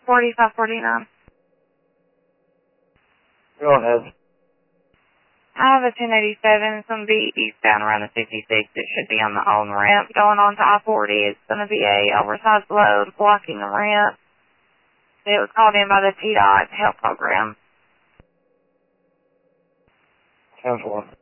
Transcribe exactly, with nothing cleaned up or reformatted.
forty, five forty-nine. Go ahead. I have a ten eighty-seven. It's going to be eastbound around the fifty-six. It should be on the on ramp going on to I forty. It's going to be a oversized load blocking the ramp. It was called in by the T DOT help program. ten four.